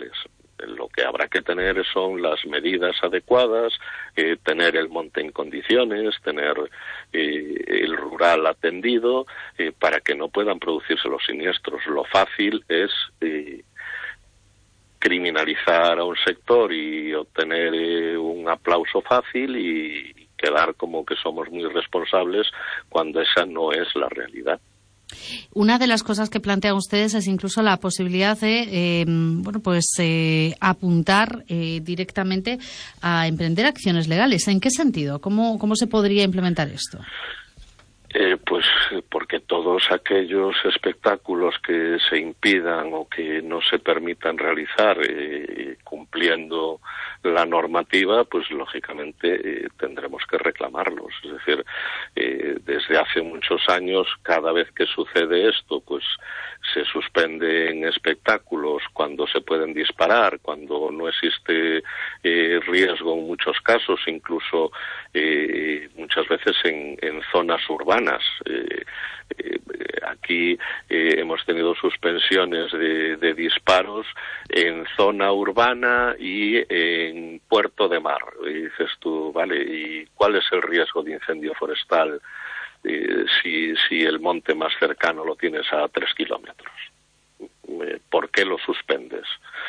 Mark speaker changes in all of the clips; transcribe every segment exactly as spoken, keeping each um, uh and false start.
Speaker 1: legales. Lo que habrá que tener son las medidas adecuadas, eh, tener el monte en condiciones, tener eh, el rural atendido, eh, para que no puedan producirse los siniestros. Lo fácil es eh, criminalizar a un sector y obtener eh, un aplauso fácil y quedar como que somos muy responsables cuando esa no es la realidad.
Speaker 2: Una de las cosas que plantean ustedes es incluso la posibilidad de eh, bueno, pues eh, apuntar eh, directamente a emprender acciones legales. ¿En qué sentido? ¿Cómo, cómo se podría implementar esto?
Speaker 1: Eh, pues porque todos aquellos espectáculos que se impidan o que no se permitan realizar eh, cumpliendo la normativa, pues lógicamente eh, tendremos que reclamarlos. Es decir, eh, desde hace muchos años, cada vez que sucede esto, pues se suspenden espectáculos cuando se pueden disparar, cuando no existe eh, riesgo en muchos casos, incluso eh, muchas veces en, en zonas urbanas. Eh, eh, aquí eh, hemos tenido suspensiones de, de disparos en zona urbana y en puerto de mar. Y dices tú, vale, ¿y cuál es el riesgo de incendio forestal eh, si, si el monte más cercano lo tienes a tres kilómetros? ¿Por qué lo suspendes?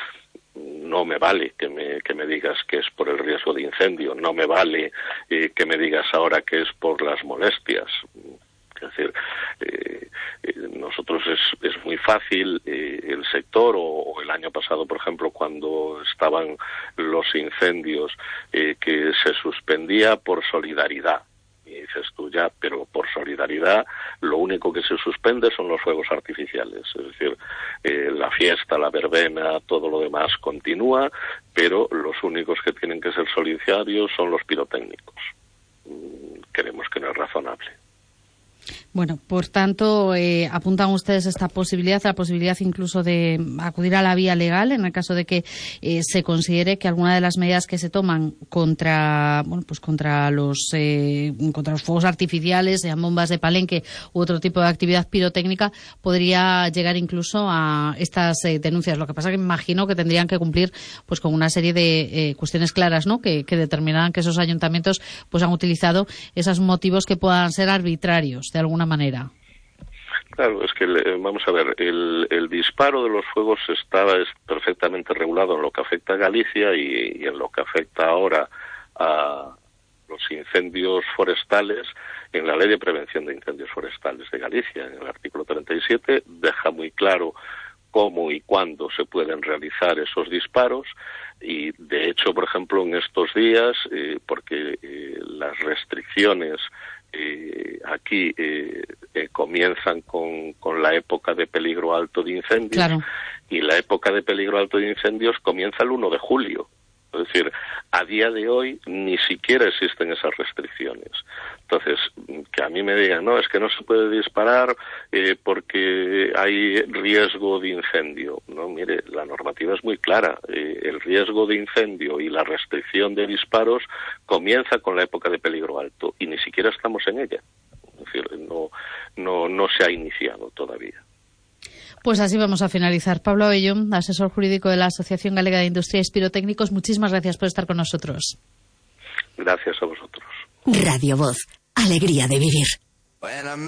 Speaker 1: No me vale que me, que me digas que es por el riesgo de incendio, no me vale eh, que me digas ahora que es por las molestias. Es decir, eh, eh, nosotros es, es muy fácil, eh, el sector, o, o el año pasado, por ejemplo, cuando estaban los incendios, eh, que se suspendía por solidaridad. Y dices tú, ya, pero por solidaridad lo único que se suspende son los fuegos artificiales. Es decir, eh, la fiesta, la verbena, todo lo demás continúa, pero los únicos que tienen que ser solidarios son los pirotécnicos. Mm, creemos que no es razonable.
Speaker 2: Bueno, por tanto, eh, apuntan ustedes esta posibilidad, la posibilidad incluso de acudir a la vía legal en el caso de que eh, se considere que alguna de las medidas que se toman contra, bueno, pues contra los eh, contra los fuegos artificiales, sean bombas de palenque u otro tipo de actividad pirotécnica, podría llegar incluso a estas eh, denuncias. Lo que pasa que me imagino que tendrían que cumplir pues con una serie de eh, cuestiones claras, ¿no? Que, que determinaran que esos ayuntamientos pues han utilizado esos motivos que puedan ser arbitrarios de alguna manera.
Speaker 1: Claro, es que vamos a ver, el, el disparo de los fuegos está es perfectamente regulado en lo que afecta a Galicia y, y en lo que afecta ahora a los incendios forestales en la Ley de Prevención de Incendios Forestales de Galicia. En el artículo treinta y siete deja muy claro cómo y cuándo se pueden realizar esos disparos y, de hecho, por ejemplo, en estos días, eh, porque eh, las restricciones Eh, aquí eh, eh, comienzan con, con la época de peligro alto de incendios, claro. Y la época de peligro alto de incendios comienza el uno de julio. Es decir, a día de hoy ni siquiera existen esas restricciones. Entonces, que a mí me digan, no, es que no se puede disparar eh, porque hay riesgo de incendio. No, mire, la normativa es muy clara. Eh, el riesgo de incendio y la restricción de disparos comienza con la época de peligro alto y ni siquiera estamos en ella. Es decir, no, no, no se ha iniciado todavía.
Speaker 2: Pues así vamos a finalizar. Pablo Abellón, asesor jurídico de la Asociación Galega de Industriales Pirotécnicos, muchísimas gracias por estar con nosotros.
Speaker 1: Gracias a vosotros.
Speaker 3: Radio Voz, alegría de vivir.